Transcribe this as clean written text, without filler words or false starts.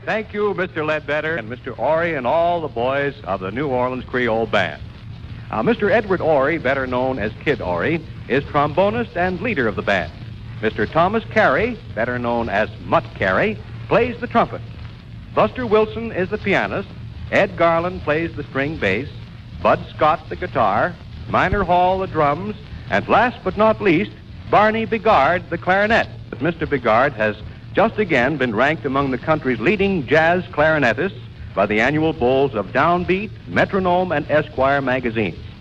Thank you, Mr. Ledbetter and Mr. Ory and all the boys of the New Orleans Creole Band. Now, Mr. Edward Ory, better known as Kid Ory, is trombonist and leader of the band. Mr. Thomas Carey, better known as Mutt Carey, plays the trumpet. Buster Wilson is the pianist. Ed Garland plays the string bass. Bud Scott the guitar. Minor Hall the drums. And last but not least, Barney Bigard the clarinet. But Mr. Bigard has just again been ranked among the country's leading jazz clarinetists by the annual bulls of Downbeat, Metronome, and Esquire magazines.